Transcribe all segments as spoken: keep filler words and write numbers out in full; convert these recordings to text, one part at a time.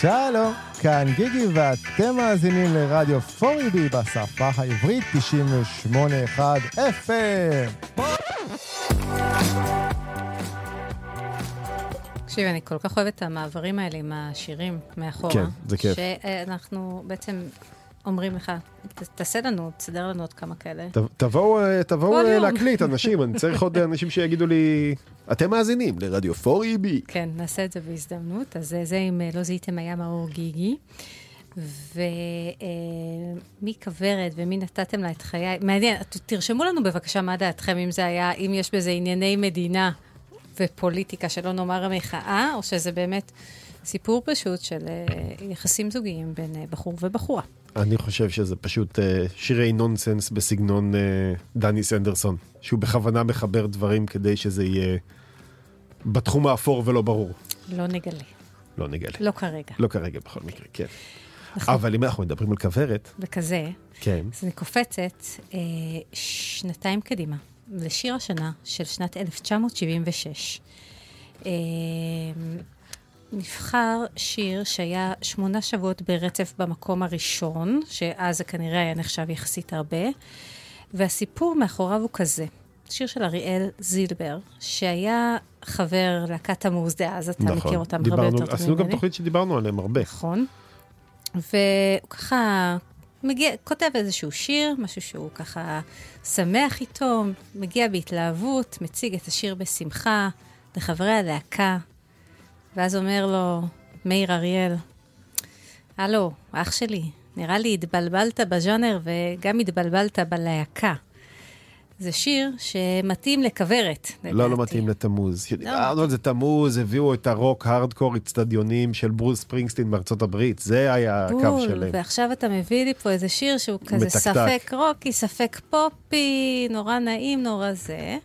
שלום, כאן גיגי ואתם מאזינים לרדיו פורי בי בשפה העברית תשעים ושמונה נקודה אחת אף אם. תקשיב, אני כל כך אוהבת את המעברים האלה עם השירים מאחורה. כן, זה כיף. שאנחנו בעצם אומרים לך, תעשה לנו, תסדר לנו עוד כמה כאלה. תבואו, תבואו להקליט אנשים, אני צריך עוד אנשים שיגידו לי, אתם מאזינים לרדיו פורי בי. כן, נעשה את זה בהזדמנות. אז זה אם לא זיהיתם היה מאור גיגי. ומי כברת ומי נתתם לה את חיי. מעניין, תרשמו לנו בבקשה מה דעתכם, אם זה היה, אם יש בזה ענייני מדינה ופוליטיקה, שלא נאמר המחאה, או שזה באמת סיפור פשוט של יחסים זוגיים בין בחור ובחורה. אני חושב שזה פשוט שירי נונסנס בסגנון דני סנדרסון, שהוא בכוונה מחבר דברים כדי שזה יהיה בתחום האפור ולא ברור. לא נגלה. לא נגלה. לא כרגע. לא כרגע בכל מקרה, כן. אבל אם אנחנו מדברים על כברת... וכזה, כן. אז אני קופצת אה, שנתיים קדימה, לשיר השנה של שנת אלף תשע מאות שבעים ושש. אה, נבחר שיר שהיה שמונה שבועות ברצף במקום הראשון, שאז זה כנראה היה נחשב יחסית הרבה, והסיפור מאחוריו הוא כזה. שיר של אריאל זילבר, שהיה חבר להקת תמוז דאז, אתה נכון. מכיר אותם הרבה יותר טוב. עשינו גם תוכנית שדיברנו עליהם הרבה. נכון. והוא ככה מגיע, כותב איזשהו שיר, משהו שהוא ככה שמח איתו, מגיע בהתלהבות, מציג את השיר בשמחה, לחברי הלהקה, ואז אומר לו, מאיר אריאל, הלו, אח שלי, נראה לי התבלבלת בז'אנר וגם התבלבלת בלהקה. זה שיר שמתאים לכברת. לא, לא מתאים לתמוז. דיברנו על זה תמוז, הביאו את הרוק הארדקור אצטדיונים של ברוס ספרינגסטין בארצות הברית. זה היה הקו שלהם. ועכשיו אתה מביא לי פה איזה שיר שהוא כזה ספק רוקי, ספק פופי, נורא נעים, נורא זה.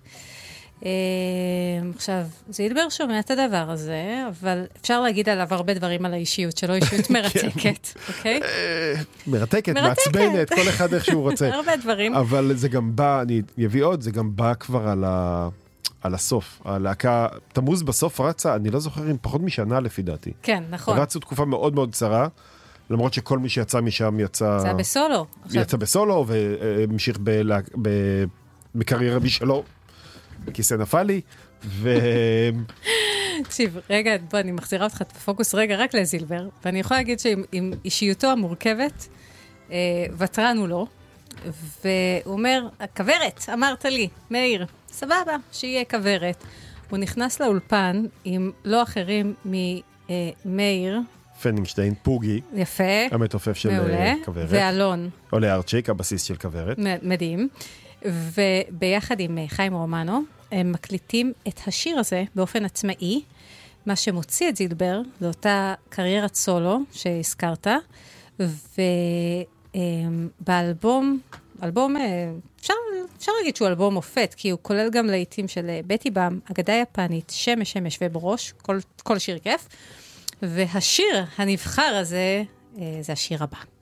עכשיו, זילבר שומע את הדבר הזה, אבל אפשר להגיד עליו הרבה דברים על האישיות שלו, אישיות מרתקת, אוקיי? מרתקת, מעצבנת, כל אחד איך שהוא רוצה. הרבה דברים. אבל זה גם בא, אני אביא עוד, זה גם בא כבר על ה... על הסוף. הלהקה, תמוז בסוף רצה, אני לא זוכר אם פחות משנה לפי דעתי. כן, נכון. רצו תקופה מאוד מאוד קצרה, למרות שכל מי שיצא משם יצא... יצא בסולו. יצא בסולו, והמשיך בקריירה משלו. בכיסא נפל לי, ו... תקשיב, רגע, בוא, אני מחזירה אותך את הפוקוס רגע רק לזילבר, ואני יכולה להגיד שעם אישיותו המורכבת, אה, ותרנו לו, והוא אומר, הכברת, אמרת לי, מאיר, סבבה, שיהיה כברת. הוא נכנס לאולפן עם לא אחרים ממאיר, פנינגשטיין, פוגי, יפה, המתופף של מעולה, כברת, ואלון. עולה ארצ'יק, הבסיס של כברת. מדהים. וביחד עם חיים רומנו, הם מקליטים את השיר הזה באופן עצמאי, מה שמוציא את זילבר לאותה קריירת סולו שהזכרת, ובאלבום, אלבום, אפשר, אפשר להגיד שהוא אלבום מופת, כי הוא כולל גם לעיתים של בטי באם, אגדה יפנית, שמש, שמש ובראש, כל, כל שיר כיף, והשיר הנבחר הזה, זה השיר הבא.